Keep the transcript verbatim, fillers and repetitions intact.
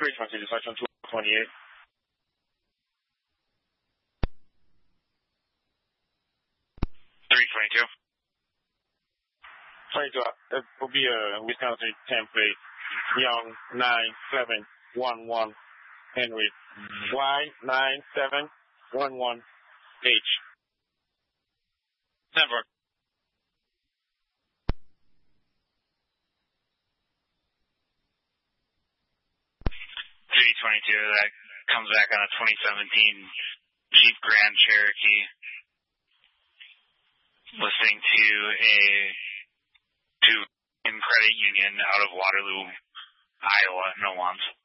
three twenty, Dispatch on two twenty-eight. three twenty-two. twenty-two, it will be a Wisconsin template, Young nine seven one one, Henry, Y nine seven one one H. Never. three twenty-two, that comes back on a twenty seventeen Jeep Grand Cherokee. Listening to a to in Credit Union out of Waterloo, Iowa, no one's.